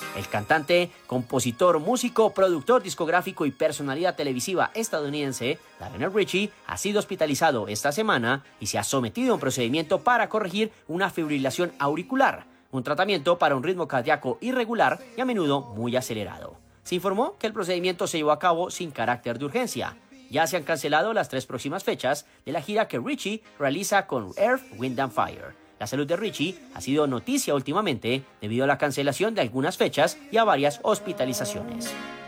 El cantante, compositor, músico, productor discográfico y personalidad televisiva estadounidense, Lionel Richie, ha sido hospitalizado esta semana y se ha sometido a un procedimiento para corregir una fibrilación auricular, un tratamiento para un ritmo cardíaco irregular y a menudo muy acelerado. Se informó que el procedimiento se llevó a cabo sin carácter de urgencia. Ya se han cancelado las 3 próximas fechas de la gira que Richie realiza con Earth, Wind and Fire. La salud de Richie ha sido noticia últimamente debido a la cancelación de algunas fechas y a varias hospitalizaciones.